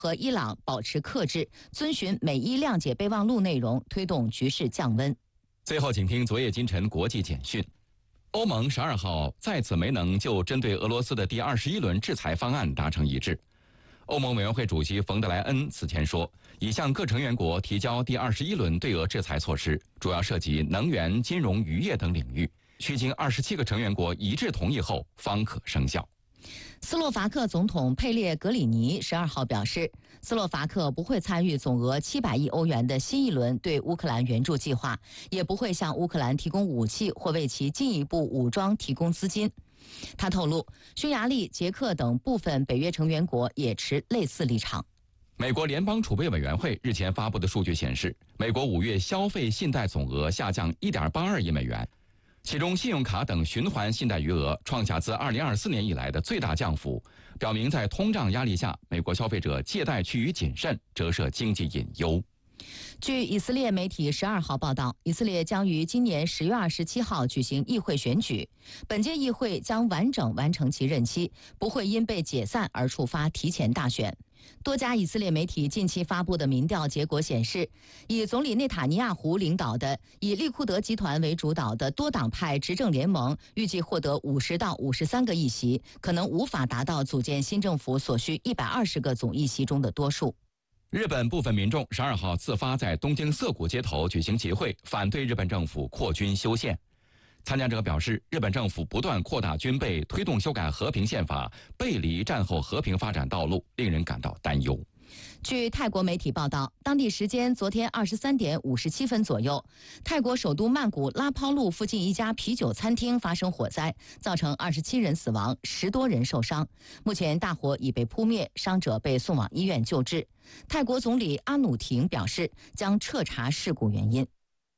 和伊朗保持克制，遵循美伊谅解备忘录内容，推动局势降温。 最后，请听昨夜今晨国际简讯。欧盟12号再次没能就针对俄罗斯的第21轮制裁方案达成一致。欧盟委员会主席冯德莱恩此前说，已向各成员国提交第21轮对俄制裁措施，主要涉及能源、金融、渔业等领域，需经27个成员国一致同意后方可生效。 斯洛伐克总统佩列格里尼12号表示，斯洛伐克不会参与总额700亿欧元的新一轮对乌克兰援助计划，也不会向乌克兰提供武器或为其进一步武装提供资金。他透露，匈牙利、捷克等部分北约成员国也持类似立场。 美国联邦储备委员会日前发布的数据显示，美国5月消费信贷总额下降1.82亿美元。其中信用卡等循环信贷余额创下自2024年以来的最大降幅，表明在通胀压力下，美国消费者借贷趋于谨慎，折射经济隐忧。 据以色列媒体12号报道，以色列将于今年10月27号举行议会选举，本届议会将完整完成其任期，不会因被解散而触发提前大选。多家以色列媒体近期发布的民调结果显示，以总理内塔尼亚胡领导的以利库德集团为主导的多党派执政联盟预计获得50到53个议席，可能无法达到组建新政府所需120个总议席中的多数。 日本部分民众12号自发在东京涩谷街头举行集会，反对日本政府扩军修宪。参加者表示，日本政府不断扩大军备，推动修改和平宪法，背离战后和平发展道路，令人感到担忧。 据泰国媒体报道，当地时间昨天23点57分左右，泰国首都曼谷拉抛路附近一家啤酒餐厅发生火灾，造成27人死亡，10多人受伤。目前大火已被扑灭，伤者被送往医院救治。泰国总理阿努廷表示，将彻查事故原因。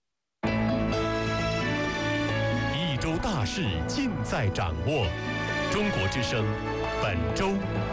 一周大事尽在掌握，中国之声本周。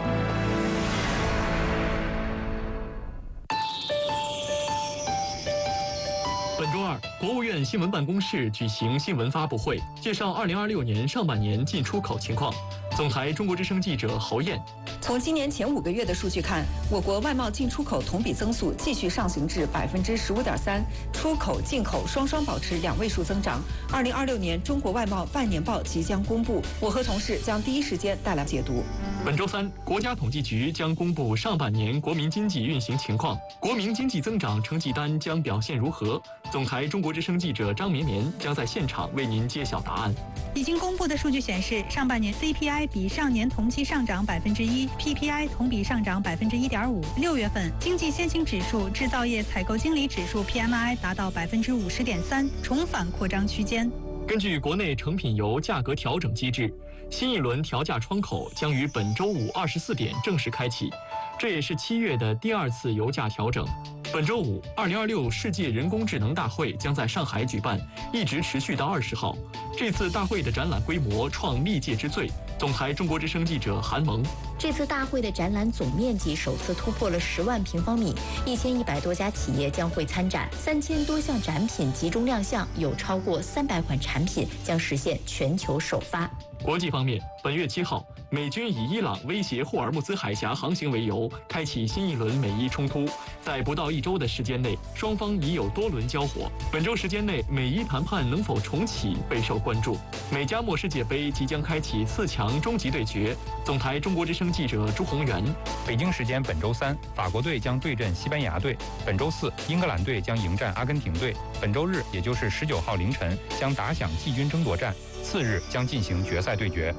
本周二，国务院新闻办公室举行新闻发布会，介绍2026年上半年进出口情况。总台中国之声记者侯燕。 从今年前5个月的数据看，我国外贸进出口同比增速继续上行至15.3%，出口、进口双双保持2位数增长。2026年中国外贸半年报即将公布，我和同事将第一时间带来解读。 本周三，国家统计局将公布上半年国民经济运行情况，国民经济增长成绩单将表现如何？总台中国之声记者张绵绵将在现场为您揭晓答案。 已经公布的数据显示，上半年 CPI 比上年同期上涨1%，PPI 同比上涨1.5%。6月份经济先行指数、制造业采购经理指数 PMI 达到50.3%，重返扩张区间。 根据国内成品油价格调整机制，新一轮调价窗口将于本周五24点正式开启，这也是7月的第2次油价调整。本周五，2026世界人工智能大会将在上海举办，一直持续到20号。这次大会的展览规模创历届之最。总台中国之声记者韩萌。 这次大会的展览总面积首次突破了10万平方米，1100多家企业将会参展，3000多项展品集中亮相，有超过300款产品将实现全球首发。 国际方面，本月7号，美军以伊朗威胁霍尔木兹海峡航行为由，开启新一轮美伊冲突。在不到1周的时间内，双方已有多轮交火。本周时间内，美伊谈判能否重启备受关注。美加墨世界杯即将开启4强终极对决。总台中国之声记者朱宏元。 北京时间本周3，法国队将对阵西班牙队；本周4，英格兰队将迎战阿根廷队；本周日，也就是19号凌晨，将打响季军争夺战。次日将进行决赛对决。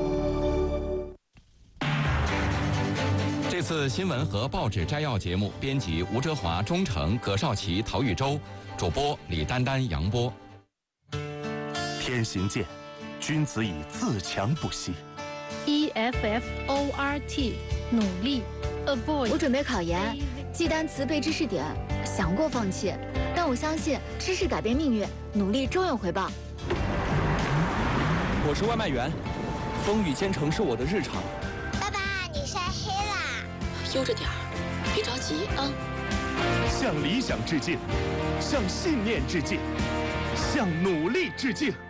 这次新闻和报纸摘要节目，编辑吴哲华、钟诚、葛少奇、陶玉洲，主播李丹丹、杨波。 天行健，君子以自强不息。 EFFORT 努力 ，avoid。 我准备考研，记单词背知识点，想过放弃，但我相信知识改变命运，努力终有回报。 我是外卖员，风雨兼程是我的日常。 爸爸，你晒黑啦！ 悠着点儿，别着急啊。 向理想致敬，向信念致敬，向努力致敬。